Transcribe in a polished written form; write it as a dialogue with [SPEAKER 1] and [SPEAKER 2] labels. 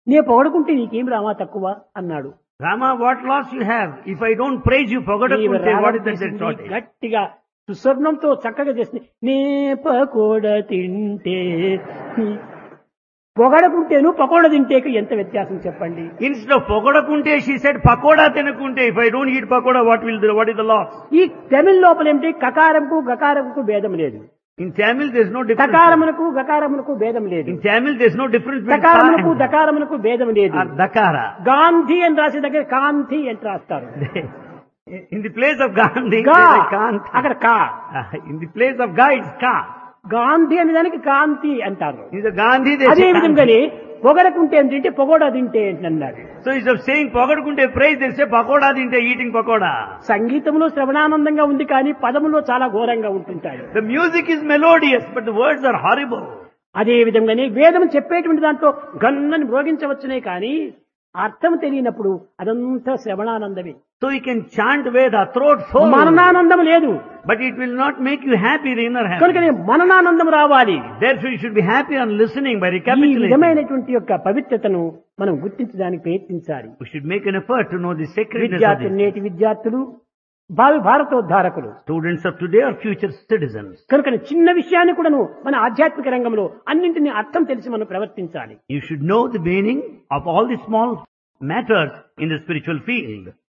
[SPEAKER 1] నే పొగడుకుంటే నీకేం రామా తక్కువ అన్నాడు.
[SPEAKER 2] Rama, what loss you have? If I don't praise you,
[SPEAKER 1] నీవు
[SPEAKER 2] Pogodakunte, what
[SPEAKER 1] రాగం
[SPEAKER 2] is that
[SPEAKER 1] తీసింది
[SPEAKER 2] shortage?
[SPEAKER 1] గట్టిగా సుస్వర్ణంతో చక్కగా చేసింది. నే పకోడ తింటే పొగడకుంటేను పకోడ తింటేకి ఎంత వ్యత్యాసం చెప్పండి.
[SPEAKER 2] Instead of Pogodakunte, she said Pakoda Tenakunte. If I don't eat Pakoda, what is the loss?
[SPEAKER 1] ఈ తమిళ్ లోపల ఏమిటి కకారంకు గకారంకు భేదం లేదు.
[SPEAKER 2] In Tamil, there's no difference.
[SPEAKER 1] కకారమునకు గకారమునకు భేదం లేదు.
[SPEAKER 2] In Tamil, there's no difference between
[SPEAKER 1] దకారమునకు
[SPEAKER 2] Ka and
[SPEAKER 1] దకారమునకు భేదం లేదు.
[SPEAKER 2] or Dakara.
[SPEAKER 1] గాంధీ అని రాసే దగ్గర కాంతి అని రాస్తారు.
[SPEAKER 2] In the place of Gandhi,
[SPEAKER 1] గా
[SPEAKER 2] there is Kanta.
[SPEAKER 1] అక్కడ కా.
[SPEAKER 2] In the place of Ga, it's Ka.
[SPEAKER 1] Gandhi అనే దానికి కాంతి అంటారు.
[SPEAKER 2] In the Gandhi, they
[SPEAKER 1] అదే
[SPEAKER 2] say
[SPEAKER 1] విధంగానే
[SPEAKER 2] Kanti.
[SPEAKER 1] పొగడకుంటే తింటే పొగోడా తింటే అన్నాడు.
[SPEAKER 2] So instead of saying Pogodakunte praise, they say Pakoda Tinte, eating Pakoda.
[SPEAKER 1] సంగీతంలో శ్రవణానందంగా ఉంది కానీ పదములో చాలా ఘోరంగా ఉంటుంటాయి.
[SPEAKER 2] The music is melodious, but the words are horrible.
[SPEAKER 1] అదే విధంగానే వేదం చెప్పేటువంటి దాంట్లో గన్నని మ్రోగించవచ్చునే కానీ అర్థం తెలియనప్పుడు అదంతా శ్రవణానందమే.
[SPEAKER 2] So you can chant Veda, throat full,
[SPEAKER 1] మననానందం లేదు.
[SPEAKER 2] but it will not make you happy, the inner happiness.
[SPEAKER 1] కనుకనే మననానందం రావాలి.
[SPEAKER 2] Therefore you should be happy on listening by
[SPEAKER 1] ఈ
[SPEAKER 2] recapitulating.
[SPEAKER 1] విధమైనటువంటి యొక్క పవిత్రతను మనం గుర్తించడానికి ప్రయత్నించాలి.
[SPEAKER 2] We should make an effort to know the sacredness of
[SPEAKER 1] విద్యార్థులు
[SPEAKER 2] this.
[SPEAKER 1] నేటి విద్యార్థులు భావి భారతోద్ధారకులు
[SPEAKER 2] Students of today are future citizens.
[SPEAKER 1] కనుక చిన్న విషయాన్ని కూడాను మన ఆధ్యాత్మిక రంగంలో అన్నింటినీ అర్థం తెలిసి మనం ప్రవర్తించాలి.
[SPEAKER 2] You should know the meaning of all the small matters in the spiritual field.